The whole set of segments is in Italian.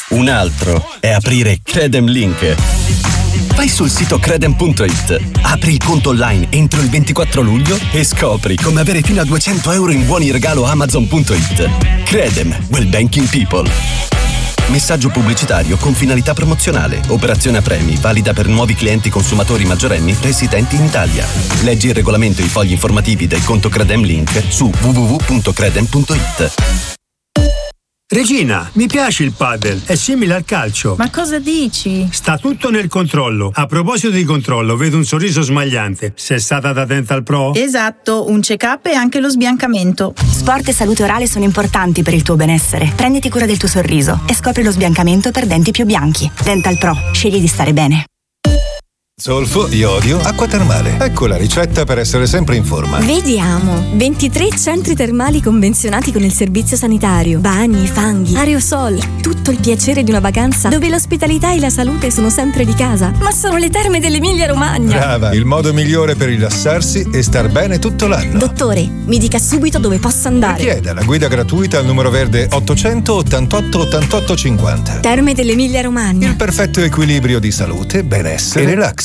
Un altro è aprire Credem Link. Vai sul sito credem.it, apri il conto online entro il 24 luglio e scopri come avere fino a 200 euro in buoni regalo Amazon.it. Credem, well banking people. Messaggio pubblicitario con finalità promozionale. Operazione a premi, valida per nuovi clienti consumatori maggiorenni residenti in Italia. Leggi il regolamento e i fogli informativi del conto Credem Link su www.credem.it. Regina, mi piace il padel, è simile al calcio. Ma cosa dici? Sta tutto nel controllo. A proposito di controllo, vedo un sorriso smagliante. Sei stata da Dental Pro? Esatto, un check-up e anche lo sbiancamento. Sport e salute orale sono importanti per il tuo benessere. Prenditi cura del tuo sorriso e scopri lo sbiancamento per denti più bianchi. Dental Pro, scegli di stare bene. Zolfo, iodio, acqua termale. Ecco la ricetta per essere sempre in forma. Vediamo. 23 centri termali convenzionati con il servizio sanitario. Bagni, fanghi, aerosol. Tutto il piacere di una vacanza dove l'ospitalità e la salute sono sempre di casa. Ma sono le terme dell'Emilia Romagna. Brava, il modo migliore per rilassarsi e star bene tutto l'anno. Dottore, mi dica subito dove posso andare. Richieda la guida gratuita al numero verde 888 88 50. Terme dell'Emilia Romagna. Il perfetto equilibrio di salute, benessere e relax.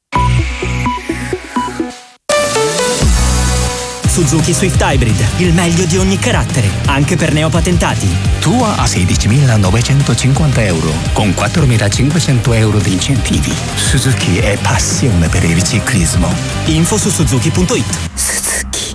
Suzuki Swift Hybrid, il meglio di ogni carattere, anche per neopatentati. Tua a 16.950 euro, con 4.500 euro di incentivi. Suzuki è passione per il ciclismo. Info su suzuki.it. Suzuki.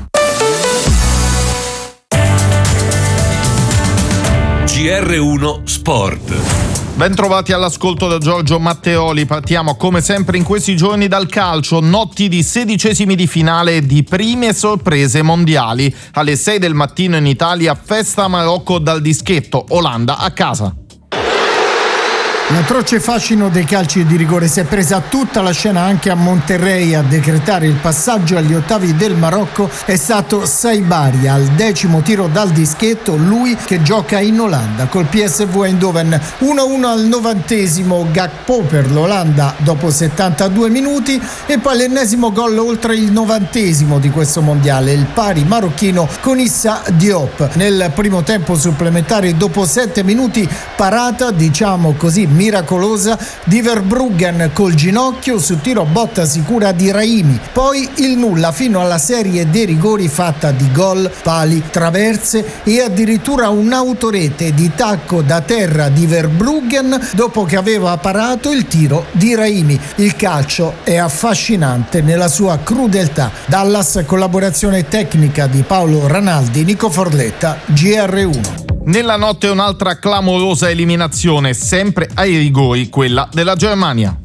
GR1 Sport. Bentrovati all'ascolto da Giorgio Matteoli. Partiamo come sempre in questi giorni dal calcio. Notti di 16esimi di finale e di prime sorprese mondiali. Alle 6 del mattino in Italia, festa Marocco dal dischetto, Olanda a casa. L'atroce fascino dei calci di rigore si è presa tutta la scena anche a Monterrey. A decretare il passaggio agli ottavi del Marocco è stato Saibari al 10° tiro dal dischetto, lui che gioca in Olanda col PSV Eindhoven. 1-1 al 90° Gakpo per l'Olanda dopo 72 minuti e poi l'ennesimo gol oltre il 90° di questo mondiale, il pari marocchino con Issa Diop. Nel primo tempo supplementare, dopo 7 minuti, parata diciamo così miracolosa di Verbruggen col ginocchio su tiro botta sicura di Raimi, poi il nulla fino alla serie dei rigori fatta di gol, pali, traverse e addirittura un'autorete di tacco da terra di Verbruggen dopo che aveva parato il tiro di Raimi. Il calcio è affascinante nella sua crudeltà. Dallas, collaborazione tecnica di Paolo Ranaldi, Nico Forletta, GR1. Nella notte un'altra clamorosa eliminazione, sempre ai rigori, quella della Germania.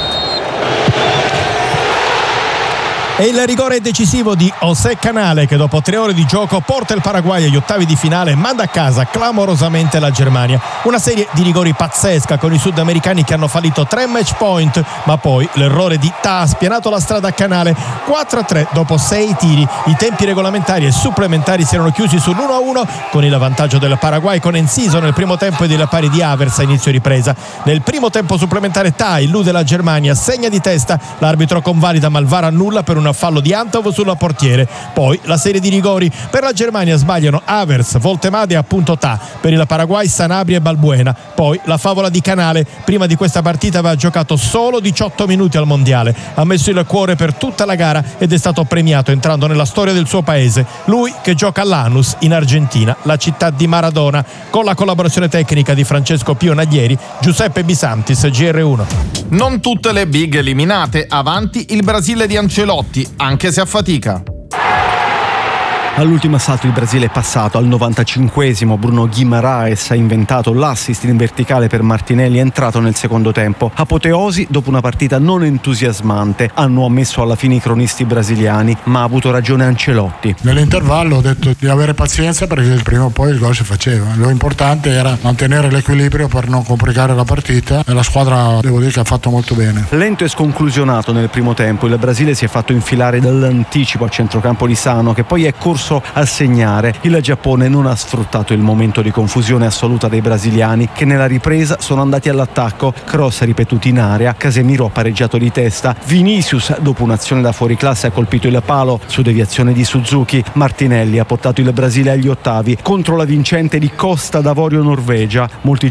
E il rigore decisivo di José Canale, che dopo 3 ore di gioco porta il Paraguay agli ottavi di finale e manda a casa clamorosamente la Germania. Una serie di rigori pazzesca con i sudamericani che hanno fallito 3 match point, ma poi l'errore di Ta ha spianato la strada a Canale. 4-3 dopo 6 tiri. I tempi regolamentari e supplementari si erano chiusi sull'1-1 con il vantaggio del Paraguay, con Enciso nel primo tempo e della pari di Havertz a inizio ripresa. Nel primo tempo supplementare Ta illude la Germania, segna di testa, l'arbitro convalida ma il VAR annulla per un fallo di Antov sulla portiere. Poi la serie di rigori per la Germania, sbagliano Havertz, Voltemade e appunto Ta. Per il Paraguay Sanabria e Balbuena. Poi la favola di Canale, prima di questa partita aveva giocato solo 18 minuti al mondiale, ha messo il cuore per tutta la gara ed è stato premiato entrando nella storia del suo paese. Lui che gioca a Lanús in Argentina, la città di Maradona, con la collaborazione tecnica di Francesco Pio Naglieri, Giuseppe Bisantis, GR1. Non tutte le big eliminate, avanti il Brasile di Ancelotti, anche se a fatica. All'ultimo assalto il Brasile è passato. Al 95esimo Bruno Guimaraes ha inventato l'assist in verticale per Martinelli, è entrato nel secondo tempo. Apoteosi dopo una partita non entusiasmante, hanno ammesso alla fine i cronisti brasiliani, ma ha avuto ragione Ancelotti. Nell'intervallo ho detto di avere pazienza perché prima o poi il gol si faceva. Lo importante era mantenere l'equilibrio per non complicare la partita e la squadra devo dire che ha fatto molto bene. Lento e sconclusionato nel primo tempo, il Brasile si è fatto infilare dall'anticipo a centrocampo di Sano, che poi è corso a segnare. Il Giappone non ha sfruttato il momento di confusione assoluta dei brasiliani, che nella ripresa sono andati all'attacco. Cross ripetuti in area, Casemiro ha pareggiato di testa, Vinicius dopo un'azione da fuori classe ha colpito il palo su deviazione di Suzuki. Martinelli ha portato il Brasile agli ottavi contro la vincente di Costa d'Avorio Norvegia. Molti